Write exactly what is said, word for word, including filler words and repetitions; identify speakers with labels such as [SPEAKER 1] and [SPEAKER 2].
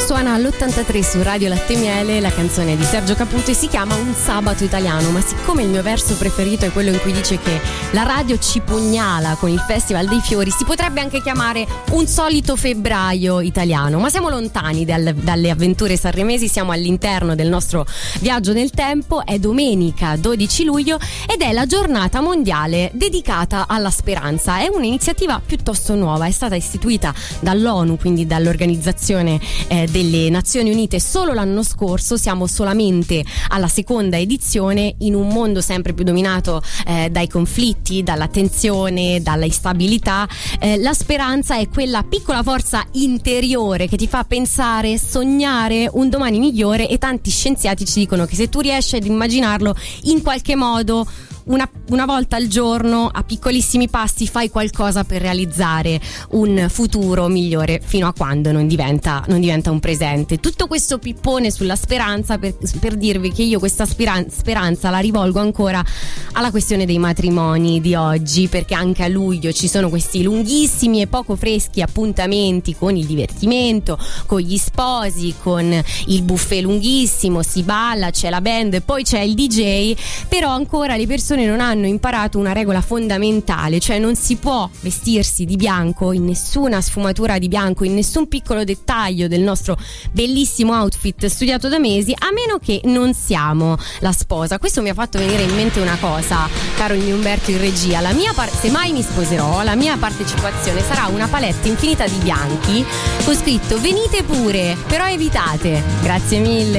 [SPEAKER 1] Suona all'ottantatré su Radio Latte e Miele la canzone di Sergio Caputo e si chiama Un sabato italiano, ma siccome il mio verso preferito è quello in cui dice che la radio ci pugnala con il Festival dei Fiori, si potrebbe anche chiamare Un solito febbraio italiano, ma siamo lontani dal, dalle avventure sanremesi, siamo all'interno del nostro viaggio nel tempo. È domenica dodici luglio ed è la giornata mondiale dedicata alla speranza. È un'iniziativa piuttosto nuova, è stata istituita dall'ONU, quindi dall'organizzazione eh, delle Nazioni Unite solo l'anno scorso. Siamo solamente alla seconda edizione in un mondo sempre più dominato eh, dai conflitti, dalla tensione, dalla instabilità. Eh, la speranza è quella piccola forza interiore che ti fa pensare, sognare un domani migliore, e tanti scienziati ci dicono che se tu riesci ad immaginarlo in qualche modo, Una, una volta al giorno, a piccolissimi passi, fai qualcosa per realizzare un futuro migliore, fino a quando non diventa, non diventa un presente. Tutto questo pippone sulla speranza per, per dirvi che io questa speranza, speranza la rivolgo ancora alla questione dei matrimoni di oggi, perché anche a luglio ci sono questi lunghissimi e poco freschi appuntamenti con il divertimento, con gli sposi, con il buffet lunghissimo, si balla, c'è la band, poi c'è il D J, però ancora le persone non hanno imparato una regola fondamentale, cioè non si può vestirsi di bianco, in nessuna sfumatura di bianco, in nessun piccolo dettaglio del nostro bellissimo outfit studiato da mesi, a meno che non siamo la sposa. Questo mi ha fatto venire in mente una cosa, caro il mio Umberto in regia: la mia par- se mai mi sposerò, la mia partecipazione sarà una palette infinita di bianchi con scritto venite pure, però evitate. Grazie mille.